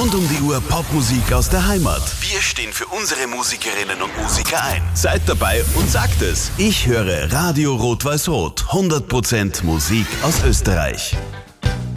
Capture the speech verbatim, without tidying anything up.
Rund um die Uhr Popmusik aus der Heimat. Wir stehen für unsere Musikerinnen und Musiker ein. Seid dabei und sagt es. Ich höre Radio Rot-Weiß-Rot. hundert Prozent Musik aus Österreich.